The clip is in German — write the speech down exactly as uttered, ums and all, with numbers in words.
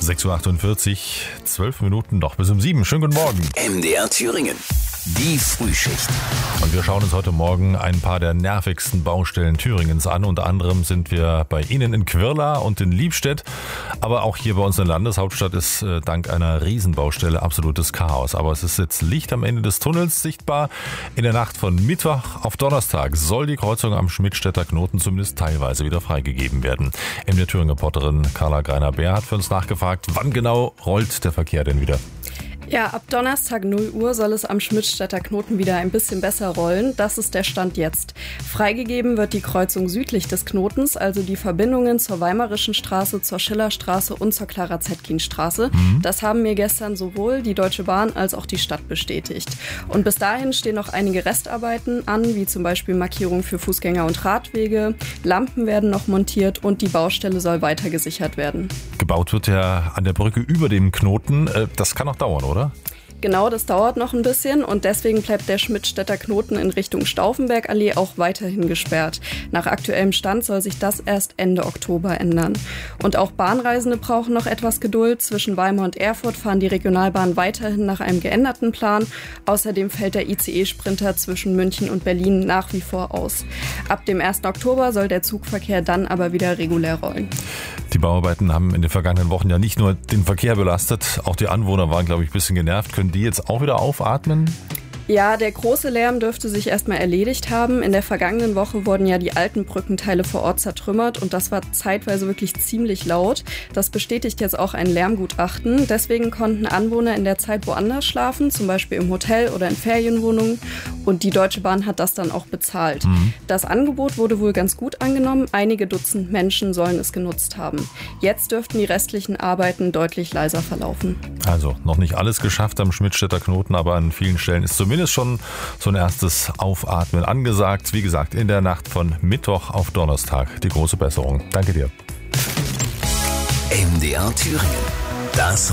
sechs Uhr achtundvierzig, zwölf Minuten noch bis um sieben. Schönen guten Morgen. M D R Thüringen, die Frühschicht. Und wir schauen uns heute Morgen ein paar der nervigsten Baustellen Thüringens an. Unter anderem sind wir bei Ihnen in Quirla und in Liebstedt. Aber auch hier bei uns in der Landeshauptstadt ist äh, dank einer Riesenbaustelle absolutes Chaos. Aber es ist jetzt Licht am Ende des Tunnels sichtbar. In der Nacht von Mittwoch auf Donnerstag soll die Kreuzung am Schmidtstädter Knoten zumindest teilweise wieder freigegeben werden. M D R Thüringen-Reporterin Carla Greiner-Beer hat für uns nachgefragt, wann genau rollt der Verkehr denn wieder? Ja, ab Donnerstag null Uhr soll es am Schmidtstädter Knoten wieder ein bisschen besser rollen. Das ist der Stand jetzt. Freigegeben wird die Kreuzung südlich des Knotens, also die Verbindungen zur Weimarischen Straße, zur Schillerstraße und zur Clara-Zetkin-Straße. Mhm. Das haben mir gestern sowohl die Deutsche Bahn als auch die Stadt bestätigt. Und bis dahin stehen noch einige Restarbeiten an, wie zum Beispiel Markierungen für Fußgänger und Radwege. Lampen werden noch montiert und die Baustelle soll weiter gesichert werden. Gebaut wird ja an der Brücke über dem Knoten. Das kann noch dauern, oder? Genau, das dauert noch ein bisschen und deswegen bleibt der Schmidtstädter Knoten in Richtung Stauffenbergallee auch weiterhin gesperrt. Nach aktuellem Stand soll sich das erst Ende Oktober ändern. Und auch Bahnreisende brauchen noch etwas Geduld. Zwischen Weimar und Erfurt fahren die Regionalbahnen weiterhin nach einem geänderten Plan. Außerdem fällt der I C E-Sprinter zwischen München und Berlin nach wie vor aus. Ab dem ersten Oktober soll der Zugverkehr dann aber wieder regulär rollen. Die Bauarbeiten haben in den vergangenen Wochen ja nicht nur den Verkehr belastet, auch die Anwohner waren, glaube ich, ein bisschen genervt. Können die jetzt auch wieder aufatmen? Ja, der große Lärm dürfte sich erstmal erledigt haben. In der vergangenen Woche wurden ja die alten Brückenteile vor Ort zertrümmert und das war zeitweise wirklich ziemlich laut. Das bestätigt jetzt auch ein Lärmgutachten. Deswegen konnten Anwohner in der Zeit woanders schlafen, zum Beispiel im Hotel oder in Ferienwohnungen. Und die Deutsche Bahn hat das dann auch bezahlt. Mhm. Das Angebot wurde wohl ganz gut angenommen. Einige Dutzend Menschen sollen es genutzt haben. Jetzt dürften die restlichen Arbeiten deutlich leiser verlaufen. Also noch nicht alles geschafft am Schmidtstädter Knoten, aber an vielen Stellen ist zumindest Zumindest schon so ein erstes Aufatmen angesagt. Wie gesagt, in der Nacht von Mittwoch auf Donnerstag die große Besserung. Danke dir. M D R Thüringen. Das